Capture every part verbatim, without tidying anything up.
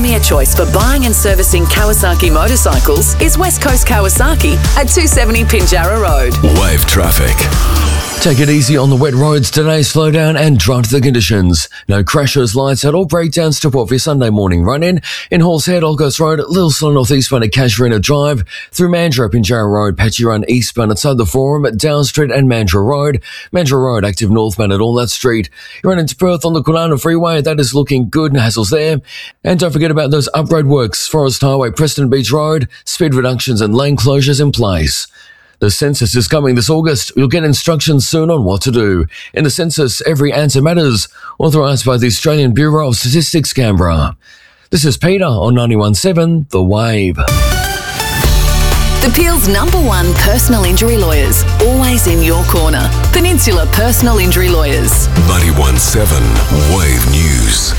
premier choice for buying and servicing Kawasaki motorcycles is West Coast Kawasaki at two seventy Pinjarra Road. Wave traffic. Take it easy on the wet roads today. Slow down and dry to the conditions. No crashes, lights out or breakdowns to report for your Sunday morning run-in. In Halls Head, Olgos Road, Little Slow northeastbound at Casuarina Drive, through Mandurah, Pinjarra Road, Patchy Run eastbound outside the Forum, Down Street and Mandurah Road. Mandurah Road, active northbound at Allnut Street. You run into Perth on the Kwinana Freeway. That is looking good. No hassles there. And don't forget about those upgrade works. Forest Highway, Preston Beach Road, speed reductions and lane closures in place. The census is coming this August. You'll get instructions soon on what to do. In the census, every answer matters. Authorised by the Australian Bureau of Statistics, Canberra. This is Peter on ninety-one point seven The Wave. The Peel's number one personal injury lawyers, always in your corner. Peninsula Personal Injury Lawyers. ninety-one point seven Wave News.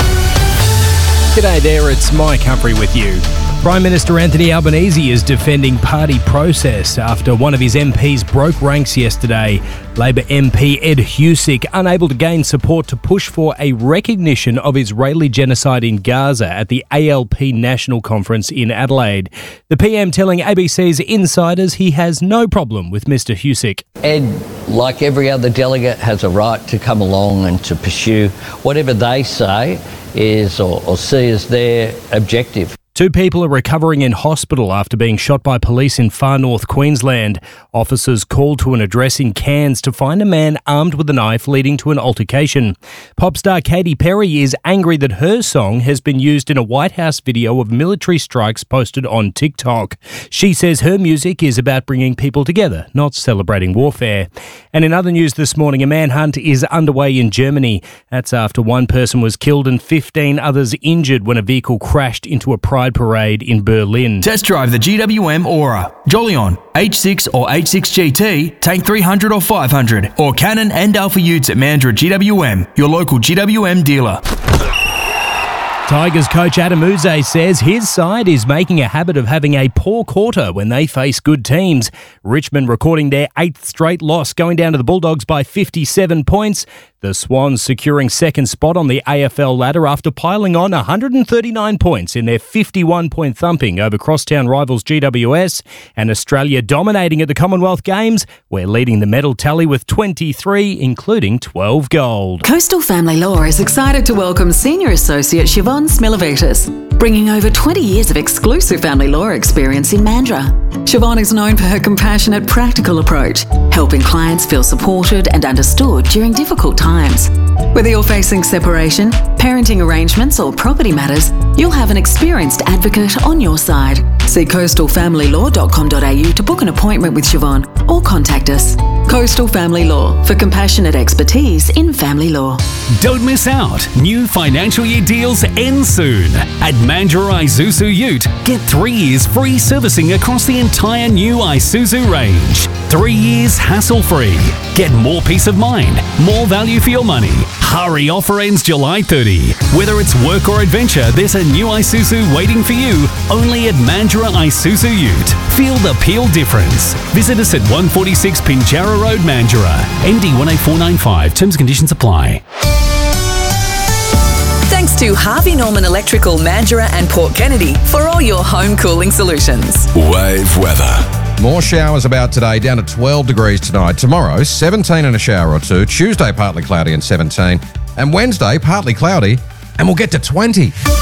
G'day there, it's Mike Humphrey with you. Prime Minister Anthony Albanese is defending party process after one of his M Ps broke ranks yesterday. Labor M P Ed Husic unable to gain support to push for a recognition of Israeli genocide in Gaza at the A L P National Conference in Adelaide. The P M telling A B C's Insiders he has no problem with Mister Husic. Ed, like every other delegate, has a right to come along and to pursue whatever they say is or, or see as their objective. Two people are recovering in hospital after being shot by police in far north Queensland. Officers called to an address in Cairns to find a man armed with a knife, leading to an altercation. Pop star Katy Perry is angry that her song has been used in a White House video of military strikes posted on TikTok. She says her music is about bringing people together, not celebrating warfare. And in other news this morning, a manhunt is underway in Germany. That's after one person was killed and fifteen others injured when a vehicle crashed into a private parade in Berlin. Test drive the G W M Aura, Jolion, H six or H six G T, Tank three hundred or five hundred, or Canon and Alpha Utes at Mandurah G W M, your local G W M dealer. Tigers coach Adam Uze says his side is making a habit of having a poor quarter when they face good teams. Richmond recording their eighth straight loss, going down to the Bulldogs by fifty-seven points. The Swans securing second spot on the A F L ladder after piling on one hundred thirty-nine points in their fifty-one point thumping over crosstown rivals G W S. And Australia dominating at the Commonwealth Games. We're leading the medal tally with twenty-three, including twelve gold. Coastal Family Law is excited to welcome Senior Associate Siobhan Smilovitis, bringing over twenty years of exclusive family law experience in Mandurah. Siobhan is known for her compassionate, practical approach, helping clients feel supported and understood during difficult times. Whether you're facing separation, parenting arrangements or property matters, you'll have an experienced advocate on your side. See coastal family law dot com dot a u to book an appointment with Siobhan or contact us. Coastal Family Law, for compassionate expertise in family law. Don't miss out. New financial year deals end soon. At Mandurah Isuzu Ute, get three years free servicing across the entire new Isuzu range. Three years hassle-free. Get more peace of mind, more value for your money. Hurry, offer ends July thirtieth. Whether it's work or adventure, there's a new Isuzu waiting for you only at Mandurah Isuzu Ute. Feel the Peel difference. Visit us at one forty-six Pinjarra Road, Mandurah. M D one eight four nine five. Terms and conditions apply. Thanks to Harvey Norman Electrical, Mandurah and Port Kennedy for all your home cooling solutions. Wave weather. More showers about today, down to twelve degrees tonight. Tomorrow, seventeen and a shower or two. Tuesday, partly cloudy and seventeen. And Wednesday, partly cloudy, and we'll get to twenty.